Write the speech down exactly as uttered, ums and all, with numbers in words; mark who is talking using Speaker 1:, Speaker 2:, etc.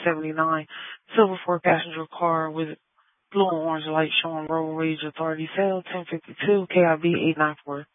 Speaker 1: seventy-nine. Silver four passenger car with blue and orange lights showing road rage authority sale ten fifty-two K I B eight nine four.